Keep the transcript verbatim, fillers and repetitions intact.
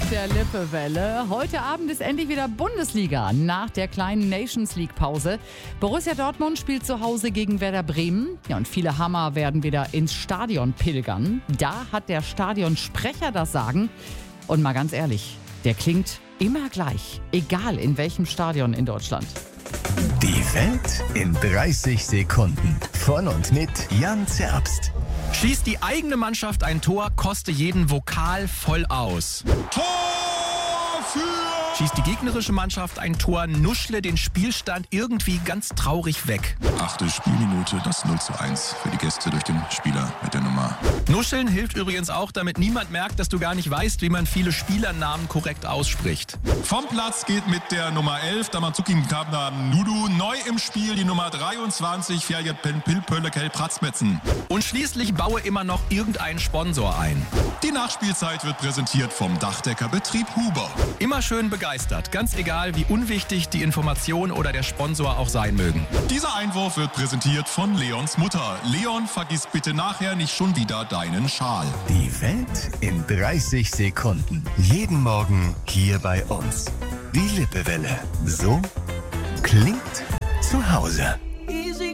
der Lippewelle. Heute Abend ist endlich wieder Bundesliga nach der kleinen Nations League Pause. Borussia Dortmund spielt zu Hause gegen Werder Bremen. Ja, und viele Hammer werden wieder ins Stadion pilgern. Da hat der Stadionsprecher das Sagen. Und mal ganz ehrlich, der klingt immer gleich, egal in welchem Stadion in Deutschland. Die Welt in dreißig Sekunden. Von und mit Jan Zerbst. Schießt die eigene Mannschaft ein Tor, koste jeden Vokal voll aus. Tor für... Schießt die gegnerische Mannschaft ein Tor, nuschle den Spielstand irgendwie ganz traurig weg. Achte Spielminute, das null zu eins für die Gäste durch den Spieler mit der Nummer. Nuscheln hilft übrigens auch, damit niemand merkt, dass du gar nicht weißt, wie man viele Spielernamen korrekt ausspricht. Vom Platz geht mit der Nummer elf, Damazuki Mkabna Nudu, neu im Spiel die Nummer dreiundzwanzig, Ferjat Pilpölekel Pratzmetzen. Und schließlich baue immer noch irgendeinen Sponsor ein. Die Nachspielzeit wird präsentiert vom Dachdeckerbetrieb Huber. Immer schön begeistert, ganz egal, wie unwichtig die Information oder der Sponsor auch sein mögen. Dieser Einwurf wird präsentiert von Leons Mutter. Leon, vergiss bitte nachher nicht schon wieder deinen Schal. Die Welt in dreißig Sekunden. Jeden Morgen hier bei uns. Die Lippewelle. So klingt zu Hause.